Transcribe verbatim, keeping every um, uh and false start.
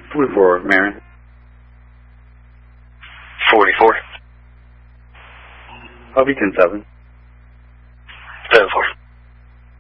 forty-four, Marin. forty-four. I'll be ten seven. seven four.